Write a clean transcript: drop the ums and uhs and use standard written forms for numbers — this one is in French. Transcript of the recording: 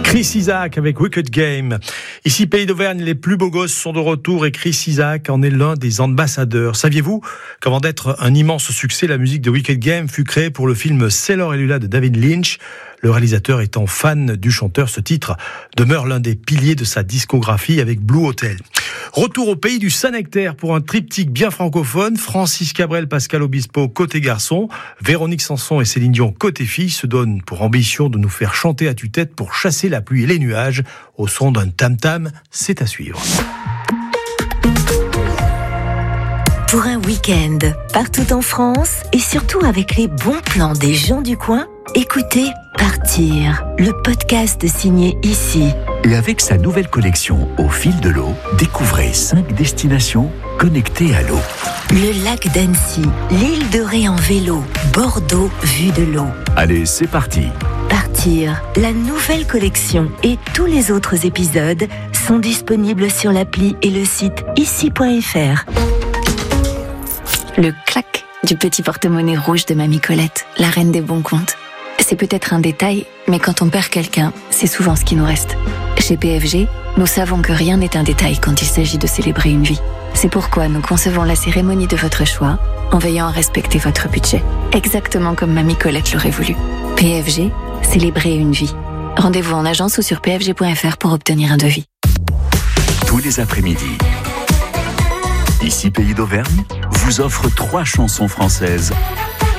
Chris Isaak avec Wicked Game. Ici, Pays d'Auvergne, les plus beaux gosses sont de retour et Chris Isaak en est l'un des ambassadeurs. Saviez-vous qu'avant d'être un immense succès, la musique de Wicked Game fut créée pour le film Sailor et Lula de David Lynch? Le réalisateur étant fan du chanteur, ce titre demeure l'un des piliers de sa discographie avec Blue Hotel. Retour au pays du Saint-Nectaire pour un triptyque bien francophone. Francis Cabrel, Pascal Obispo, côté garçon. Véronique Sanson et Céline Dion, côté fille, se donnent pour ambition de nous faire chanter à tue-tête pour chasser la pluie et les nuages au son d'un tam-tam. C'est à suivre. Pour un week-end, partout en France et surtout avec les bons plans des gens du coin, écoutez Partir, le podcast signé Ici. Et avec sa nouvelle collection Au fil de l'eau, découvrez 5 destinations connectées à l'eau. Le lac d'Annecy, l'île de Ré en vélo, Bordeaux vue de l'eau. Allez, c'est parti. Partir, la nouvelle collection et tous les autres épisodes sont disponibles sur l'appli et le site ici.fr. Le clac du petit porte-monnaie rouge de Mamie Colette, la reine des bons comptes. C'est peut-être un détail, mais quand on perd quelqu'un, c'est souvent ce qui nous reste. Chez PFG, nous savons que rien n'est un détail quand il s'agit de célébrer une vie. C'est pourquoi nous concevons la cérémonie de votre choix en veillant à respecter votre budget. Exactement comme Mamie Colette l'aurait voulu. PFG, célébrer une vie. Rendez-vous en agence ou sur pfg.fr pour obtenir un devis. Tous les après-midi, Ici Pays d'Auvergne vous offre 3 chansons françaises